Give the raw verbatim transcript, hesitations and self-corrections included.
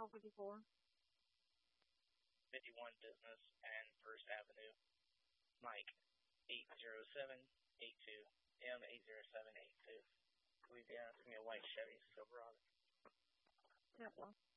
L fifty-four. fifty-one Business and First Avenue. Mike, eight zero seven eight two. M eight zero seven eight two. Louisiana, it's going to be a white Chevy Silverado. Temple.